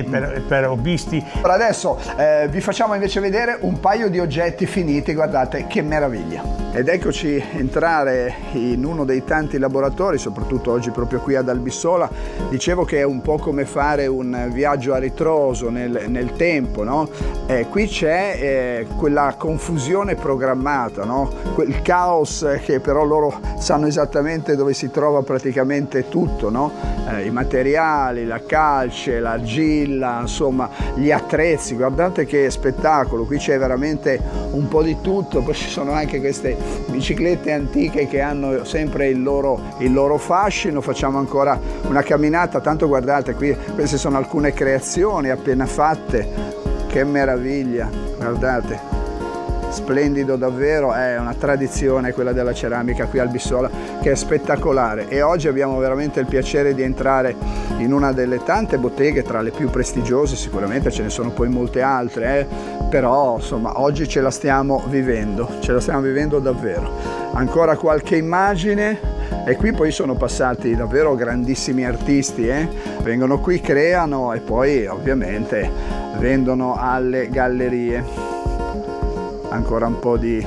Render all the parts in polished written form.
per hobbisti. Adesso vi facciamo invece vedere un paio di oggetti finiti, guardate che meraviglia. Ed eccoci entrare in uno dei tanti laboratori, soprattutto oggi proprio qui ad Albissola. Dicevo che è un po' come fare un viaggio a ritroso nel tempo, no? Qui c'è quella confusione programmata, no? Quel caos che però loro sanno esattamente dove si trova praticamente tutto, no? I materiali, la calce, l'argilla, insomma gli attrezzi, guardate che spettacolo, qui c'è veramente un po' di tutto. Poi ci sono anche queste biciclette antiche che hanno sempre il loro fascino. Facciamo ancora una camminata, tanto guardate qui, queste sono alcune creazioni appena fatte, che meraviglia, guardate. Splendido davvero, è una tradizione quella della ceramica qui a Albissola che è spettacolare, e oggi abbiamo veramente il piacere di entrare in una delle tante botteghe, tra le più prestigiose, sicuramente ce ne sono poi molte altre, però insomma oggi ce la stiamo vivendo davvero. Ancora qualche immagine, e qui poi sono passati davvero grandissimi artisti, vengono qui, creano e poi ovviamente vendono alle gallerie. Ancora un po' di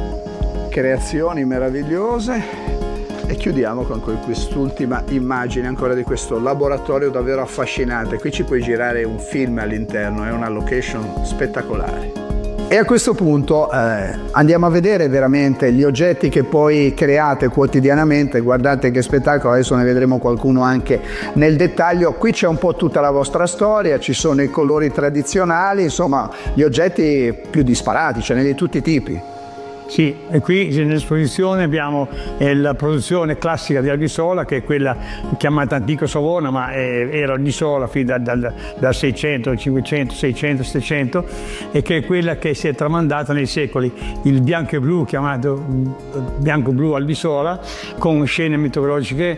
creazioni meravigliose e chiudiamo con quest'ultima immagine ancora di questo laboratorio davvero affascinante. Qui ci puoi girare un film all'interno, è una location spettacolare. E a questo punto andiamo a vedere veramente gli oggetti che poi create quotidianamente. Guardate che spettacolo, adesso ne vedremo qualcuno anche nel dettaglio. Qui c'è un po' tutta la vostra storia, ci sono i colori tradizionali, insomma gli oggetti più disparati, ce ne di tutti i tipi. Sì, e qui nell'esposizione abbiamo la produzione classica di Albissola, che è quella chiamata Antico Savona, ma era Albissola fino dal 600, 500, 600, 700, e che è quella che si è tramandata nei secoli, il bianco e blu, chiamato bianco-blu Albissola, con scene mitologiche,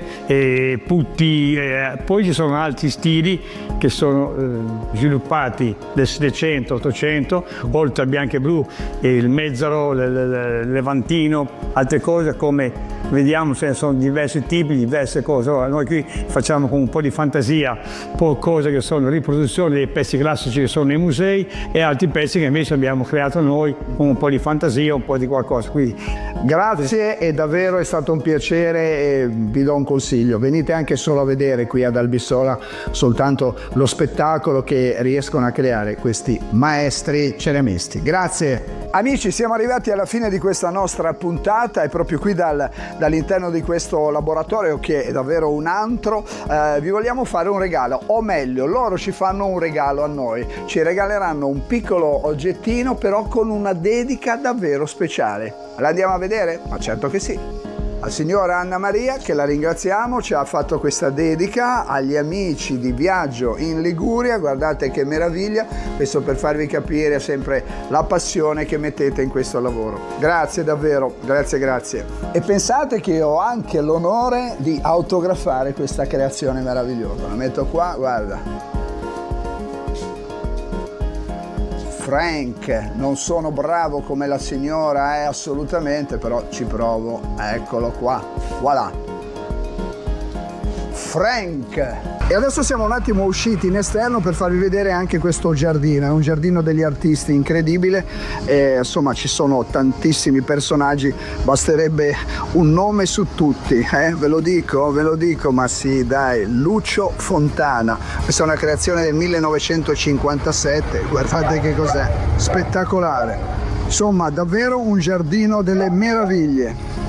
putti, poi ci sono altri stili che sono sviluppati nel 700, 800, oltre al bianco e blu, il mezzaro, levantino, altre cose come vediamo, ce ne sono diversi tipi, diverse cose. Ora, noi qui facciamo con un po' di fantasia, poi cose che sono riproduzioni dei pezzi classici che sono nei musei, e altri pezzi che invece abbiamo creato noi con un po' di fantasia, un po' di qualcosa. Quindi grazie, e davvero è stato un piacere, e vi do un consiglio: venite anche solo a vedere qui ad Albissola soltanto lo spettacolo che riescono a creare questi maestri ceramisti. Grazie. Amici, siamo arrivati alla fine di questa nostra puntata, e proprio qui dall'interno di questo laboratorio, che è davvero un antro, vi vogliamo fare un regalo, o meglio, loro ci fanno un regalo a noi, ci regaleranno un piccolo oggettino, però con una dedica davvero speciale. La andiamo a vedere? Ma certo che sì. La signora Anna Maria, che la ringraziamo, ci ha fatto questa dedica agli amici di Viaggio in Liguria. Guardate che meraviglia, questo per farvi capire sempre la passione che mettete in questo lavoro. Grazie davvero, grazie. E pensate che ho anche l'onore di autografare questa creazione meravigliosa. La metto qua, guarda. Frank, non sono bravo come la signora, assolutamente, però ci provo. Eccolo qua, voilà. Frank. E adesso siamo un attimo usciti in esterno per farvi vedere anche questo giardino, è un giardino degli artisti incredibile, e insomma ci sono tantissimi personaggi, basterebbe un nome su tutti, ve lo dico, ma sì dai, Lucio Fontana, questa è una creazione del 1957, guardate che cos'è, spettacolare, insomma davvero un giardino delle meraviglie.